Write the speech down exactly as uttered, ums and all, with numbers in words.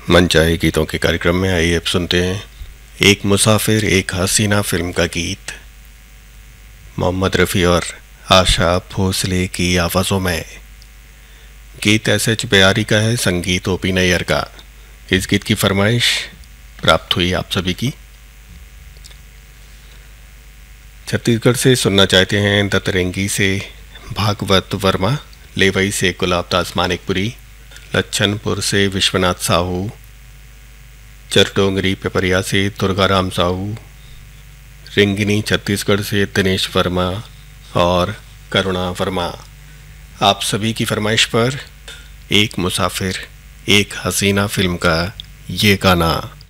मनचाहे गीतों के कार्यक्रम में आइए अब सुनते हैं एक मुसाफिर एक हसीना फिल्म का गीत मोहम्मद रफ़ी और आशा भोसले की आवाज़ों में। गीत एस एच बेयारी का है, संगीत ओ पी नैयर का। इस गीत की फरमाइश प्राप्त हुई आप सभी की। छत्तीसगढ़ से सुनना चाहते हैं दतरंगी से भागवत वर्मा, लेवई से गुलाबदास मानिकपुरी, लच्छनपुर से विश्वनाथ साहू, चरडोंगरी पेपरिया से दुर्गाराम साहू, रिंगनी छत्तीसगढ़ से दिनेश वर्मा और करुणा वर्मा। आप सभी की फरमाइश पर एक मुसाफिर एक हसीना फिल्म का ये गाना।